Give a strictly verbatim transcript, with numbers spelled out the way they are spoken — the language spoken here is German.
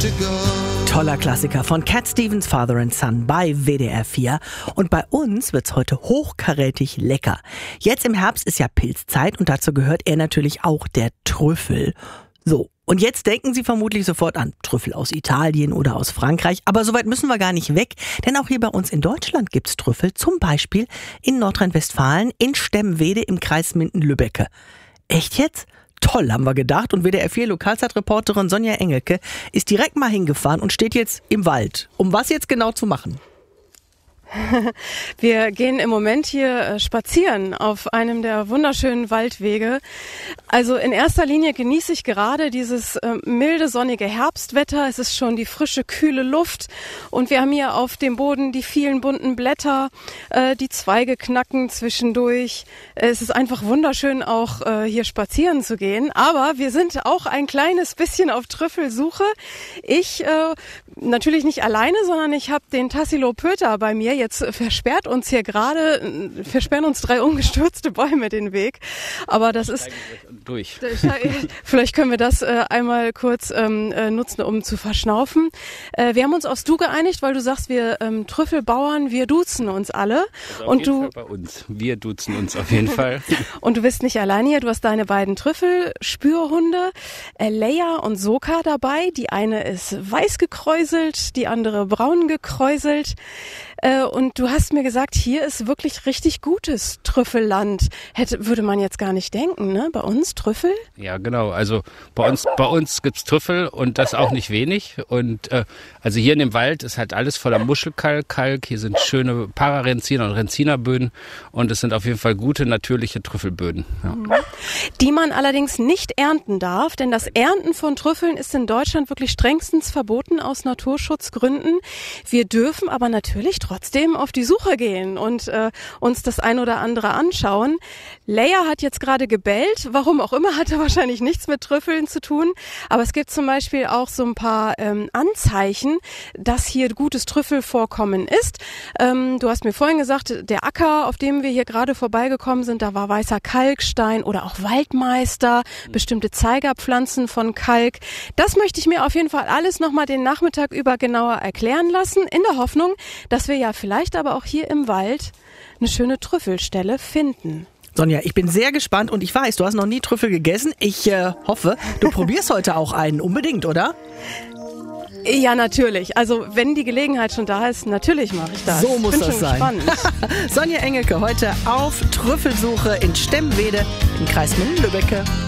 to go. Toller Klassiker von Cat Stevens, Father and Son bei W D R vier. Und bei uns wird's heute hochkarätig lecker. Jetzt im Herbst ist ja Pilzzeit und dazu gehört er natürlich auch der Trüffel. So, und jetzt denken Sie vermutlich sofort an Trüffel aus Italien oder aus Frankreich. Aber so weit müssen wir gar nicht weg, denn auch hier bei uns in Deutschland gibt's Trüffel. Zum Beispiel in Nordrhein-Westfalen in Stemwede im Kreis Minden-Lübbecke. Echt jetzt? Toll, haben wir gedacht. Und W D R vier Lokalzeitreporterin Sonja Engelke ist direkt mal hingefahren und steht jetzt im Wald. Um was jetzt genau zu machen? Wir gehen im Moment hier spazieren auf einem der wunderschönen Waldwege. Also in erster Linie genieße ich gerade dieses äh, milde, sonnige Herbstwetter. Es ist schon die frische, kühle Luft und wir haben hier auf dem Boden die vielen bunten Blätter, äh, die Zweige knacken zwischendurch. Es ist einfach wunderschön, auch äh, hier spazieren zu gehen. Aber wir sind auch ein kleines bisschen auf Trüffelsuche. Ich äh, natürlich nicht alleine, sondern ich habe den Tassilo Pöter bei mir. Jetzt versperrt uns hier gerade, versperren uns drei umgestürzte Bäume den Weg. Aber das ist... Durch. Vielleicht können wir das äh, einmal kurz ähm, äh, nutzen, um zu verschnaufen. Äh, wir haben uns aufs Du geeinigt, weil du sagst, wir ähm, Trüffelbauern, wir duzen uns alle. Also auf und jeden du Fall bei uns. Wir duzen uns auf jeden Fall. Und du bist nicht allein hier. Du hast deine beiden Trüffelspürhunde, äh, Leia und Soka dabei. Die eine ist weiß gekräuselt, die andere braun gekräuselt. Äh, und du hast mir gesagt, hier ist wirklich richtig gutes Trüffelland. Hätte, würde man jetzt gar nicht denken, ne? Bei uns Trüffel? Ja, genau. Also bei uns, bei uns gibt's Trüffel und das auch nicht wenig. Und äh, also hier in dem Wald ist halt alles voller Muschelkalk. Kalk. Hier sind schöne Pararenziner und Renzinerböden und es sind auf jeden Fall gute natürliche Trüffelböden. Ja. Die man allerdings nicht ernten darf, denn das Ernten von Trüffeln ist in Deutschland wirklich strengstens verboten aus Naturschutzgründen. Wir dürfen aber natürlich trotzdem auf die Suche gehen und äh, uns das ein oder andere anschauen. Leia hat jetzt gerade gebellt, warum auch immer, hatte wahrscheinlich nichts mit Trüffeln zu tun, aber es gibt zum Beispiel auch so ein paar ähm, Anzeichen, dass hier gutes Trüffelvorkommen ist. Ähm, du hast mir vorhin gesagt, der Acker, auf dem wir hier gerade vorbeigekommen sind, da war weißer Kalkstein oder auch Waldmeister, bestimmte Zeigerpflanzen von Kalk. Das möchte ich mir auf jeden Fall alles nochmal den Nachmittag über genauer erklären lassen, in der Hoffnung, dass wir ja vielleicht aber auch hier im Wald eine schöne Trüffelstelle finden. Sonja, ich bin sehr gespannt und ich weiß, du hast noch nie Trüffel gegessen. Ich äh, hoffe, du probierst heute auch einen. Unbedingt, oder? Ja, natürlich. Also wenn die Gelegenheit schon da ist, natürlich mache ich das. So muss bin das schon sein. Gespannt. Sonja Engelke heute auf Trüffelsuche in Stemwede im Kreis Minden-Lübbecke.